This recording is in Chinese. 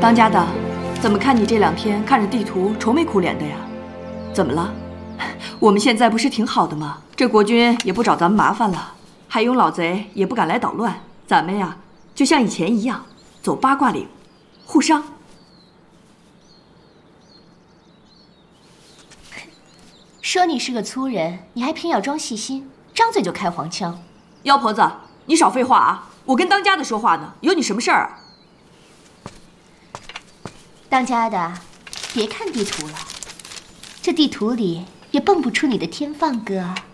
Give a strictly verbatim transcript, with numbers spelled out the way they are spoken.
当家的，怎么看你这两天看着地图愁眉苦脸的呀？怎么了？我们现在不是挺好的吗？这国君也不找咱们麻烦了，海庸老贼也不敢来捣乱，咱们呀就像以前一样，走八卦岭，互伤。 说你是个粗人，你还偏要装细心，张嘴就开黄腔。 妖婆子，你少废话啊！我跟当家的说话呢，有你什么事儿啊？ 当家的，别看地图了，这地图里也蹦不出你的天放哥。